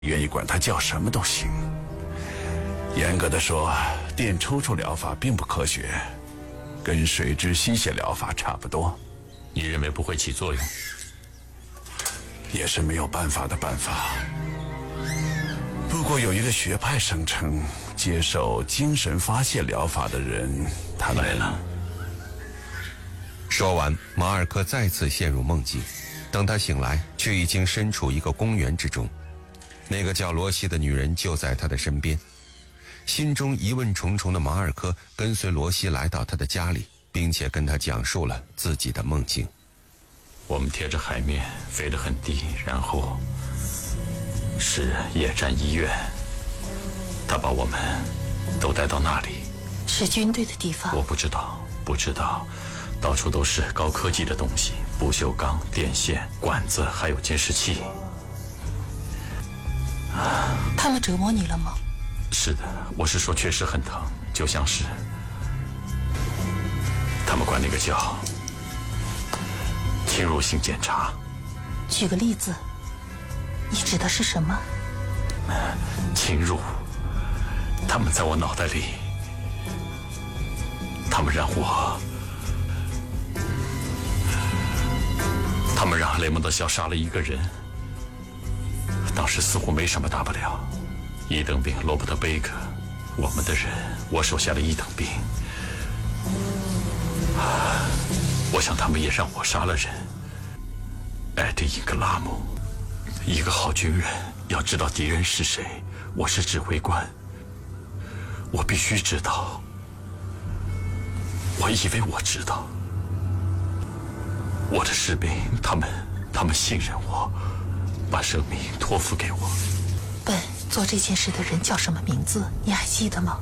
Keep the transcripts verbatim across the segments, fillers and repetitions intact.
愿意管它叫什么都行。严格的说，电抽搐疗法并不科学，跟水质吸血疗法差不多。 你认为不会起作用？ 也是没有办法的办法。不过有一个学派声称，接受精神发泄疗法的人，他们来了。 说完，马尔科再次陷入梦境。等他醒来，却已经身处一个公园之中。那个叫罗西的女人就在他的身边。心中疑问重重的马尔科跟随罗西来到他的家里，并且跟他讲述了自己的梦境。 我们贴着海面飞得很低，然后是野战医院，他把我们都带到那里。 是军队的地方？ 我不知道，不知道。到处都是高科技的东西，不锈钢、电线、管子，还有监视器。 他们折磨你了吗？ 是的，我是说确实很疼，就像是他们管那个叫侵入性检查。 举个例子，你指的是什么？ 侵入，他们在我脑袋里，他们让我他们让雷蒙德·肖杀了一个人，当时似乎没什么大不了。一等兵罗伯特·贝克，我们的人，我手下的一等兵。我想他们也让我杀了人。艾迪·英格拉姆，一个好军人要知道敌人是谁。我是指挥官，我必须知道。我以为我知道。我的士兵，他们他们信任我，把生命托付给我。 本做这件事的人叫什么名字？你还记得吗？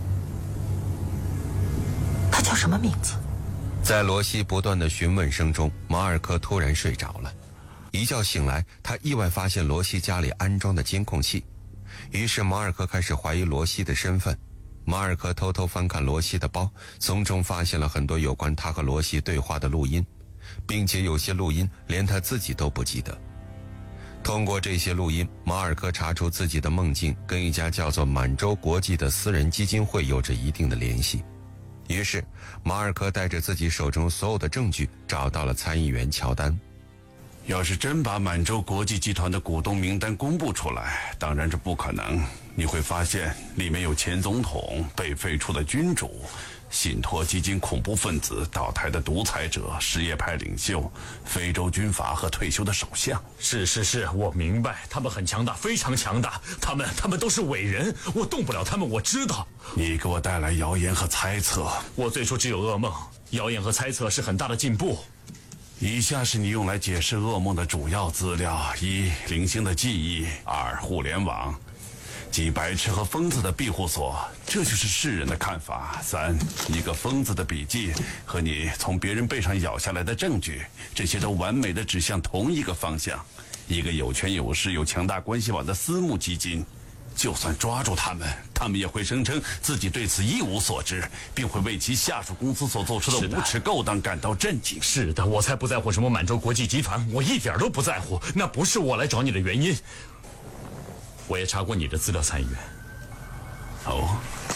他叫什么名字？ 在罗西不断的询问声中，马尔科突然睡着了。一觉醒来，他意外发现罗西家里安装的监控器，于是马尔科开始怀疑罗西的身份。马尔科偷偷翻看罗西的包，从中发现了很多有关他和罗西对话的录音，并且有些录音连他自己都不记得。通过这些录音，马尔科查出自己的梦境跟一家叫做满洲国际的私人基金会有着一定的联系。于是马尔科带着自己手中所有的证据找到了参议员乔丹。 要是真把满洲国际集团的股东名单公布出来，当然这不可能。你会发现里面有前总统、被废除的君主、信托基金恐怖分子、倒台的独裁者、什叶派领袖、非洲军阀和退休的首相。 是是是，我明白，他们很强大，非常强大。他们他们都是伟人，我动不了他们，我知道。 你给我带来谣言和猜测。 我最初只有噩梦，谣言和猜测是很大的进步。 以下是你用来解释噩梦的主要资料：一、零星的记忆；二、互联网；即白痴和疯子的庇护所，这就是世人的看法。三、一个疯子的笔记和你从别人背上咬下来的证据，这些都完美的指向同一个方向。一个有权有势有强大关系网的私募基金，就算抓住他们，他们也会声称自己对此一无所知，并会为其下属公司所做出的无耻勾当感到震惊。 是的，我才不在乎什么满洲国际集团，我一点都不在乎，那不是我来找你的原因。我也查过你的资料，参议员。 哦，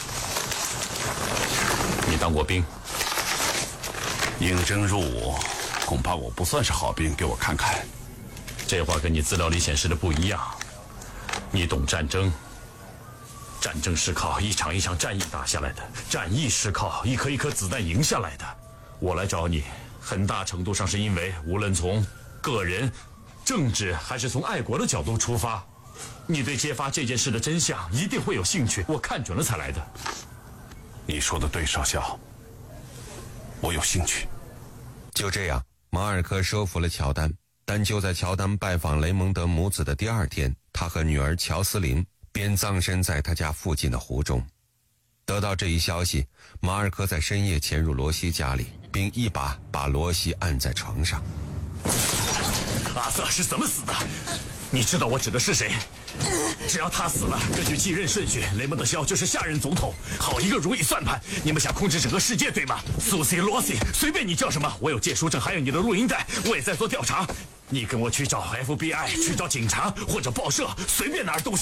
你当过兵？ 应征入伍，恐怕我不算是好兵，给我看看。 这话跟你资料里显示的不一样。你懂战争，战争是靠一场一场战役打下来的，战役是靠一颗一颗子弹赢下来的。我来找你，很大程度上是因为无论从个人、政治还是从爱国的角度出发，你对揭发这件事的真相一定会有兴趣，我看准了才来的。 你说的对，少校，我有兴趣。 就这样，马尔科说服了乔丹。但就在乔丹拜访雷蒙德母子的第二天，他和女儿乔斯琳便葬身在他家附近的湖中。得到这一消息，马尔科在深夜潜入罗西家里，并一把把罗西按在床上。 阿瑟是怎么死的？你知道我指的是谁？只要他死了，根据继任顺序，雷蒙德·肖就是下任总统。好一个如意算盘！你们想控制整个世界，对吗？苏西、罗西，随便你叫什么，我有借书证，还有你的录音带，我也在做调查。 你跟我去找 F B I， 去找警察或者报社，随便哪儿都行。